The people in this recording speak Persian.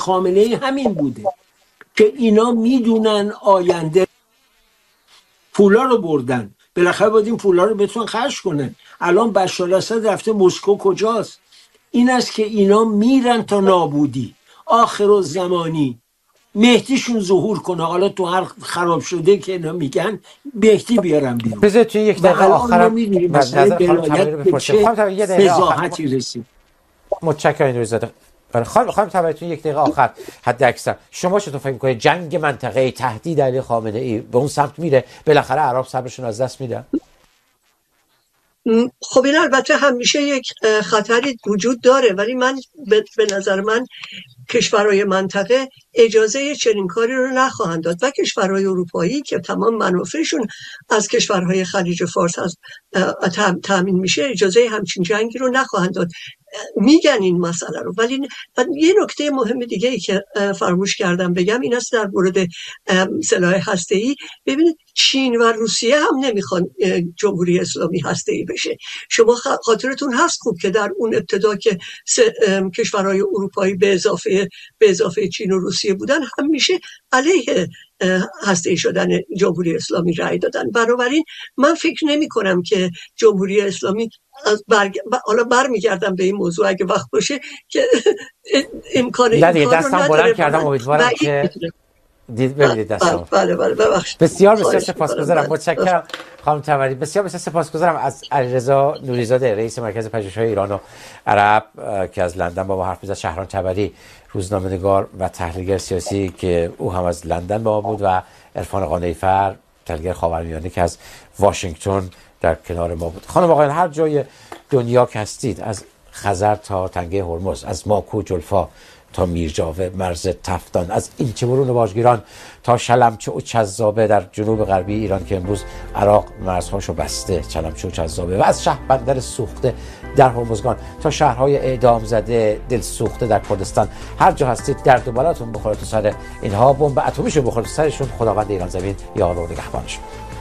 خامنه ای همین بوده که اینا میدونن آینده، پولا رو بردن، بالاخره باید این پولا رو بتونن خرج کنن. الان بشار اسد رفته مسکو، کجاست؟ این است که اینا میرن تا نابودی، آخرالزمانی مهدیشون ظهور کنه. حالا تو هر خراب شده که اینا میگن مهدی بیارن بیرون. بذار توی یک دقیقه آخرم میدونیم نظر مثلا خانم ولایت تبری رو به بپرسیم. چه خانم تبری یه دقیقه آخر فضاحتی رسید. متشکرم نوریزاده. خانم تبری توی یک دقیقه آخر حد اکثر شما چطور فکر می‌کنید جنگ منطقه‌ای تهدید علی خامنه ای به اون سمت میره؟ بالاخره عرب صبرشون از دست میدن؟ خب این البته همیشه یک خطری وجود داره، ولی من به نظر من کشورهای منطقه اجازه چنین کاری رو نخواهند داد و کشورهای اروپایی که تمام منافعشون از کشورهای خلیج فارس تامین میشه اجازه همچین جنگی رو نخواهند داد. میگن این مسئله رو، ولی یه نکته مهم دیگه ای که فراموش کردم بگم این است در مورد سلاح هسته‌ای. ببینید چین و روسیه هم نمیخوان جمهوری اسلامی هسته‌ای بشه. شما خاطرتون هست خوب که در اون ابتدا که کشورهای اروپایی به اضافه چین و روسیه بودن همیشه علیه هسته‌ای شدن جمهوری اسلامی رأی دادن. بنابراین من فکر نمی کنم که جمهوری اسلامی حالا برمیگردم به این موضوع اگه وقت باشه که امکان این کار رو دستم بلند کردم، امیدوارم که ببینید دستم. بله ببخشید. بسیار سپاسگزارم. متشکرم خانم تبری. بسیار سپاسگزارم از علیرضا نوریزاده رئیس مرکز پژوهش‌های ایران و عرب که از لندن با ما حرف زد، شهرام تبری روزنامه‌نگار و تحلیلگر سیاسی که او هم از لندن با ما بود و عرفان قانعی‌فر تحلیلگر خاورمیانه که از واشنگتن در کنار ما بود. خانم آقایان، هر جای دنیا که هستید، از خزر تا تنگه هرمز، از ماکو جلفا تا میرجاوه مرز تفتان، از اینچه برون واژگیران تا شلمچه و چذابه در جنوب غربی ایران که امروز عراق مرزهاشو بسته، چلمچه و چذابه، و از شهربندر سوخته در هرمزگان تا شهرهای اعدام زده دل سوخته در کردستان، هر جا هستید درد و بلاتون بخوره تو سر اینها، بمب اتمیشو بخوره تو سرشون. خداوند ایران زمین یار و نگهبانشون.